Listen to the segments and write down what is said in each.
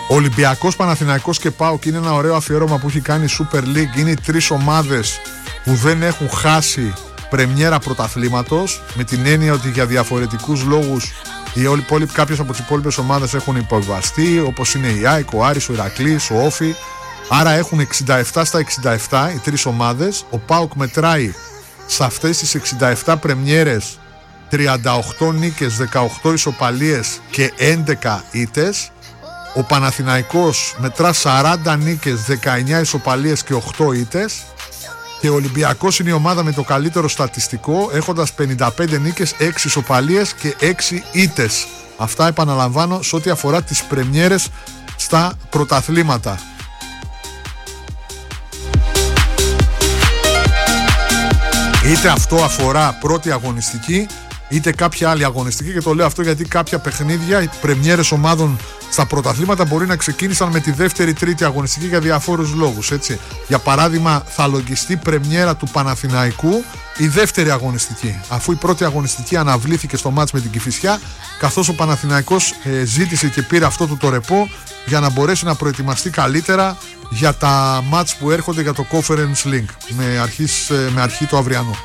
Ολυμπιακός, Παναθηναϊκός και ΠΑΟΚ είναι ένα ωραίο αφιέρωμα που έχει κάνει η Super League. Είναι οι τρεις ομάδες που δεν έχουν χάσει πρεμιέρα πρωταθλήματος, με την έννοια ότι για διαφορετικούς λόγους κάποιες από τις υπόλοιπες ομάδες έχουν υποβιβαστεί, όπως είναι η ΑΕΚ, ο Άρης, ο Ηρακλής, ο Όφη. Άρα έχουν 67 στα 67 οι τρεις ομάδες. Ο ΠΑΟΚ μετράει σε αυτές τις 67 πρεμιέρες 38 νίκες, 18 ισοπαλίες και 11 ήττες. Ο Παναθηναϊκός μετρά 40 νίκες, 19 ισοπαλίες και 8 ήττες. Και ο Ολυμπιακός είναι η ομάδα με το καλύτερο στατιστικό, έχοντας 55 νίκες, 6 ισοπαλίες και 6 ήττες. Αυτά, επαναλαμβάνω, σε ό,τι αφορά τις πρεμιέρες στα πρωταθλήματα. Είτε αυτό αφορά πρώτη αγωνιστική, είτε κάποια άλλη αγωνιστική, και το λέω αυτό γιατί κάποια παιχνίδια, οι πρεμιέρες ομάδων στα πρωταθλήματα μπορεί να ξεκίνησαν με τη δεύτερη, τρίτη αγωνιστική για διαφόρους λόγους, έτσι. Για παράδειγμα, θα λογιστεί πρεμιέρα του Παναθηναϊκού η δεύτερη αγωνιστική, αφού η πρώτη αγωνιστική αναβλήθηκε στο μάτς με την Κηφισιά, καθώς ο Παναθηναϊκός ζήτησε και πήρε αυτό το ρεπό για να μπορέσει να προετοιμαστεί καλύτερα για τα μάτς που έρχονται για το Conference League με αρχή το αυριανό.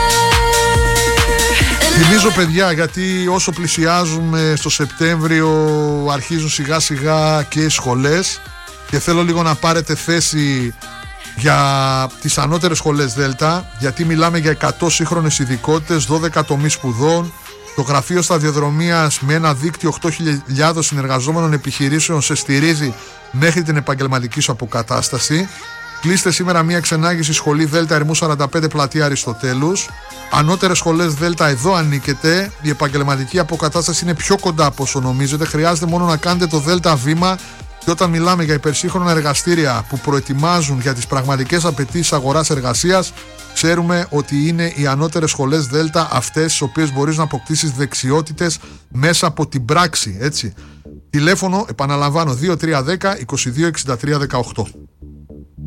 Θυμίζω, παιδιά, γιατί όσο πλησιάζουμε στο Σεπτέμβριο αρχίζουν σιγά σιγά και οι σχολές, και θέλω λίγο να πάρετε θέση για τις ανώτερες σχολές Δέλτα, γιατί μιλάμε για 100 σύγχρονες ειδικότητες, 12 τομείς σπουδών. Το γραφείο σταδιοδρομίας με ένα δίκτυο 8.000 συνεργαζόμενων επιχειρήσεων σε στηρίζει μέχρι την επαγγελματική σου αποκατάσταση. Κλείστε σήμερα μια ξενάγηση σχολή Δέλτα Ερμού 45 πλατεία Αριστοτέλους. Ανώτερες σχολές Δέλτα, εδώ ανήκετε. Η επαγγελματική αποκατάσταση είναι πιο κοντά από όσο νομίζετε. Χρειάζεται μόνο να κάνετε το Δέλτα βήμα. Και όταν μιλάμε για υπερσύγχρονα εργαστήρια που προετοιμάζουν για τις πραγματικές απαιτήσεις αγοράς εργασίας, ξέρουμε ότι είναι οι ανώτερες σχολές Δέλτα αυτές τις οποίες μπορείς να αποκτήσεις δεξιότητες μέσα από την πράξη, έτσι. Τηλέφωνο, επαναλαμβάνω, 2310 22 63 18.